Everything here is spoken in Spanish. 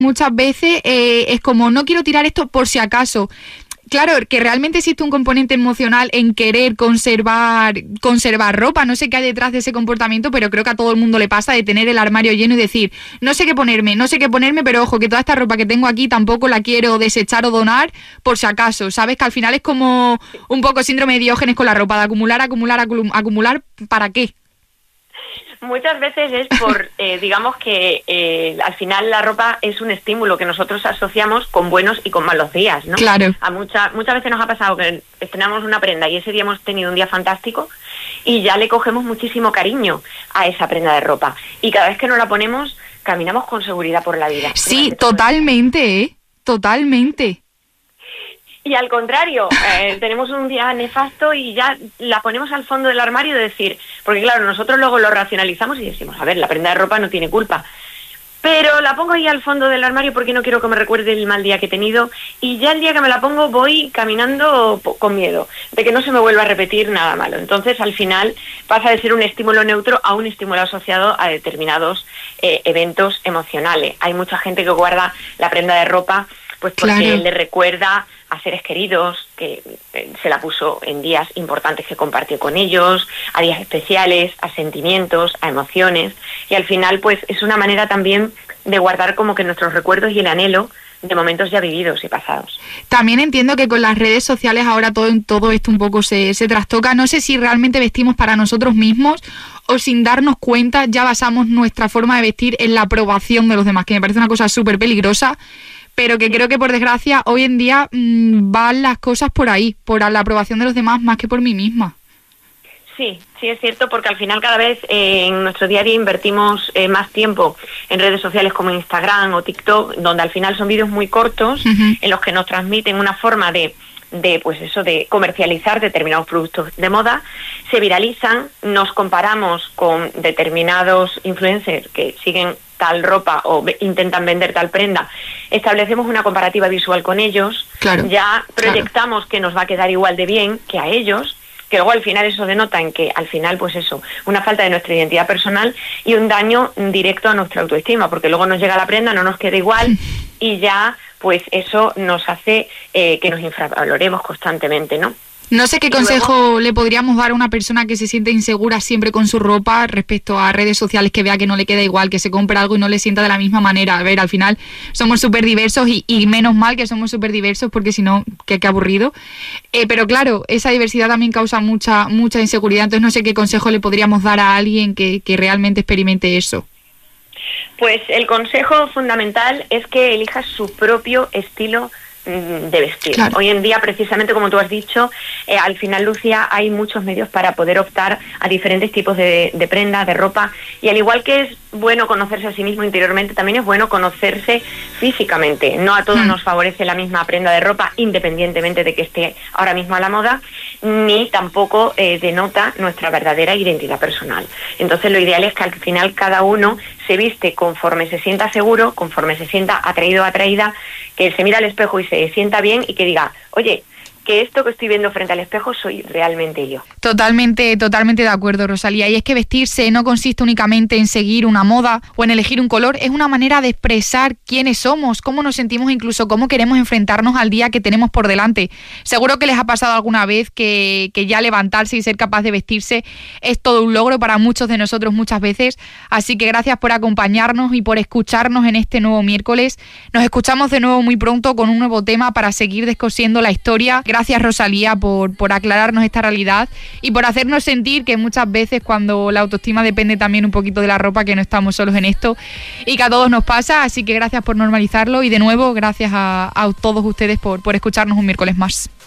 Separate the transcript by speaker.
Speaker 1: muchas veces es como, no quiero tirar esto por si acaso. Claro, que realmente existe un componente emocional en querer conservar ropa. No sé qué hay detrás de ese comportamiento, pero creo que a todo el mundo le pasa de tener el armario lleno y decir, no sé qué ponerme, pero ojo, que toda esta ropa que tengo aquí tampoco la quiero desechar o donar por si acaso. ¿Sabes? Que al final es como un poco síndrome de Diógenes con la ropa, de acumular, ¿para qué?
Speaker 2: Muchas veces es por, digamos que al final la ropa es un estímulo que nosotros asociamos con buenos y con malos días, ¿no?
Speaker 1: Claro.
Speaker 2: Muchas veces nos ha pasado que estrenamos una prenda y ese día hemos tenido un día fantástico y ya le cogemos muchísimo cariño a esa prenda de ropa. Y cada vez que nos la ponemos, caminamos con seguridad por la vida.
Speaker 1: Sí, totalmente, totalmente.
Speaker 2: Y al contrario, tenemos un día nefasto y ya la ponemos al fondo del armario de decir, porque claro, nosotros luego lo racionalizamos y decimos, a ver, la prenda de ropa no tiene culpa, pero la pongo ahí al fondo del armario porque no quiero que me recuerde el mal día que he tenido y ya el día que me la pongo voy caminando con miedo de que no se me vuelva a repetir nada malo. Entonces al final pasa de ser un estímulo neutro a un estímulo asociado a determinados eventos emocionales. Hay mucha gente que guarda la prenda de ropa pues porque claro, le recuerda a seres queridos, que se la puso en días importantes que compartió con ellos, a días especiales, a sentimientos, a emociones, y al final pues es una manera también de guardar como que nuestros recuerdos y el anhelo de momentos ya vividos y pasados.
Speaker 1: También entiendo que con las redes sociales ahora todo esto un poco se trastoca. No sé si realmente vestimos para nosotros mismos o sin darnos cuenta ya basamos nuestra forma de vestir en la aprobación de los demás, que me parece una cosa súper peligrosa, pero que creo que por desgracia hoy en día van las cosas por ahí, por la aprobación de los demás más que por mí misma.
Speaker 2: Sí, es cierto, porque al final cada vez en nuestro día a día invertimos más tiempo en redes sociales como Instagram o TikTok, donde al final son vídeos muy cortos, en los que nos transmiten una forma de comercializar determinados productos de moda, se viralizan, nos comparamos con determinados influencers que siguen tal ropa o intentan vender tal prenda, establecemos una comparativa visual con ellos, claro, ya proyectamos que nos va a quedar igual de bien que a ellos, que luego al final eso denota en que al final pues eso, una falta de nuestra identidad personal y un daño directo a nuestra autoestima, porque luego nos llega la prenda, no nos queda igual y ya pues eso nos hace que nos infravaloremos constantemente, ¿no?
Speaker 1: No sé qué consejo le podríamos dar a una persona que se siente insegura siempre con su ropa respecto a redes sociales, que vea que no le queda igual, que se compre algo y no le sienta de la misma manera. A ver, al final somos súper diversos y menos mal que somos súper diversos porque si no, qué aburrido. Pero claro, esa diversidad también causa mucha inseguridad. Entonces no sé qué consejo le podríamos dar a alguien que realmente experimente eso.
Speaker 2: Pues el consejo fundamental es que elijas su propio estilo de vestir. Claro. Hoy en día, precisamente como tú has dicho, al final, Lucía, hay muchos medios para poder optar a diferentes tipos de prendas, de ropa, y al igual que es bueno conocerse a sí mismo interiormente, también es bueno conocerse físicamente. No a todos nos favorece la misma prenda de ropa, independientemente de que esté ahora mismo a la moda, ni tampoco denota nuestra verdadera identidad personal. Entonces lo ideal es que al final cada uno se viste conforme se sienta seguro, conforme se sienta atraído o atraída, que se mira al espejo y se sienta bien y que diga, oye, que esto que estoy viendo frente al espejo soy realmente yo.
Speaker 1: Totalmente de acuerdo, Rosalía. Y es que vestirse no consiste únicamente en seguir una moda o en elegir un color, es una manera de expresar quiénes somos, cómo nos sentimos, incluso cómo queremos enfrentarnos al día que tenemos por delante. Seguro que les ha pasado alguna vez que ya levantarse y ser capaz de vestirse es todo un logro para muchos de nosotros muchas veces. Así que gracias por acompañarnos y por escucharnos en este nuevo miércoles. Nos escuchamos de nuevo muy pronto con un nuevo tema para seguir descosiendo la historia. Gracias, Rosalía, por aclararnos esta realidad y por hacernos sentir que muchas veces cuando la autoestima depende también un poquito de la ropa, que no estamos solos en esto y que a todos nos pasa. Así que gracias por normalizarlo y de nuevo gracias a todos ustedes por escucharnos un miércoles más.